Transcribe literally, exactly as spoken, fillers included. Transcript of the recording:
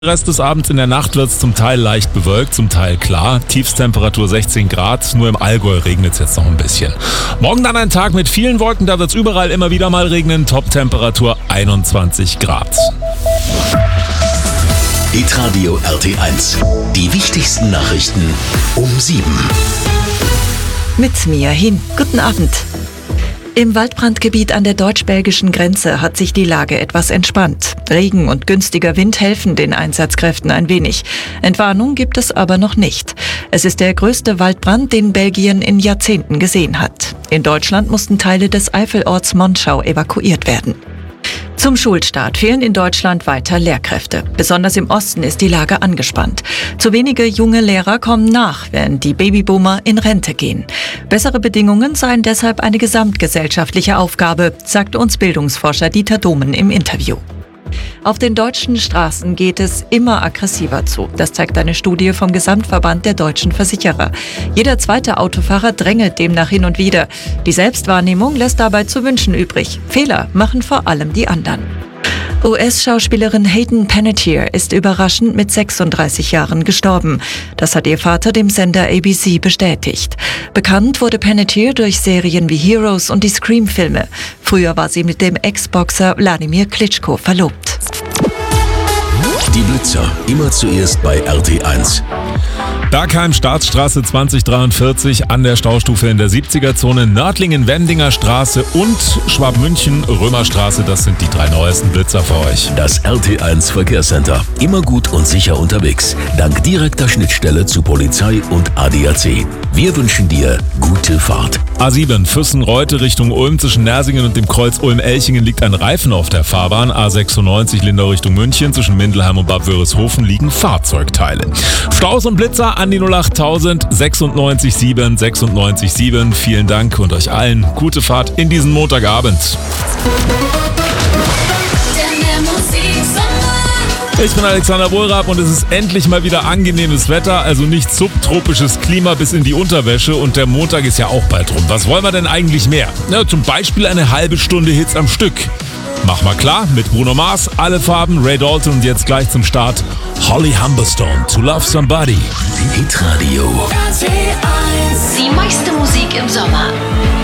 Rest des Abends, in der Nacht wird es zum Teil leicht bewölkt, zum Teil klar. Tiefstemperatur sechzehn Grad, nur im Allgäu regnet es jetzt noch ein bisschen. Morgen dann ein Tag mit vielen Wolken, da wird es überall immer wieder mal regnen. Toptemperatur einundzwanzig Grad. Hitradio R T eins. Die wichtigsten Nachrichten um sieben. Mit Mia Hin. Guten Abend. Im Waldbrandgebiet an der deutsch-belgischen Grenze hat sich die Lage etwas entspannt. Regen und günstiger Wind helfen den Einsatzkräften ein wenig. Entwarnung gibt es aber noch nicht. Es ist der größte Waldbrand, den Belgien in Jahrzehnten gesehen hat. In Deutschland mussten Teile des Eifelorts Monschau evakuiert werden. Zum Schulstart fehlen in Deutschland weiter Lehrkräfte. Besonders im Osten ist die Lage angespannt. Zu wenige junge Lehrer kommen nach, während die Babyboomer in Rente gehen. Bessere Bedingungen seien deshalb eine gesamtgesellschaftliche Aufgabe, sagt uns Bildungsforscher Dieter Domen im Interview. Auf den deutschen Straßen geht es immer aggressiver zu. Das zeigt eine Studie vom Gesamtverband der deutschen Versicherer. Jeder zweite Autofahrer drängelt demnach hin und wieder. Die Selbstwahrnehmung lässt dabei zu wünschen übrig. Fehler machen vor allem die anderen. U S-Schauspielerin Hayden Panettiere ist überraschend mit sechsunddreißig Jahren gestorben. Das hat ihr Vater dem Sender A B C bestätigt. Bekannt wurde Panettiere durch Serien wie Heroes und die Scream-Filme. Früher war sie mit dem Ex-Boxer Wladimir Klitschko verlobt. Die Blitzer, immer zuerst bei R T eins. Bergheim, Staatsstraße zwanzig dreiundvierzig an der Staustufe in der siebziger-Zone, Nördlingen, Wendinger Straße und Schwabmünchen, Römerstraße. Das sind die drei neuesten Blitzer für euch. Das R T eins Verkehrscenter. Immer gut und sicher unterwegs. Dank direkter Schnittstelle zu Polizei und A D A C. Wir wünschen dir gute Fahrt. A sieben, Füssen-Reute Richtung Ulm. Zwischen Nersingen und dem Kreuz Ulm-Elchingen liegt ein Reifen auf der Fahrbahn. A sechsundneunzig, Lindau Richtung München. Zwischen Mindelheim und Bad Wörishofen liegen Fahrzeugteile. Staus und Blitzer an die null acht tausend sechsundneunzig sieben sechsundneunzig sieben. Vielen Dank und euch allen gute Fahrt in diesen Montagabend. Ich bin Alexander Wohlrab und es ist endlich mal wieder angenehmes Wetter, also nicht subtropisches Klima bis in die Unterwäsche und der Montag ist ja auch bald rum. Was wollen wir denn eigentlich mehr? Ja, zum Beispiel eine halbe Stunde Hits am Stück. Mach mal klar, mit Bruno Mars, alle Farben, Ray Dalton und jetzt gleich zum Start Holly Humberstone, To Love Somebody. Hitradio. Die meiste Musik im Sommer.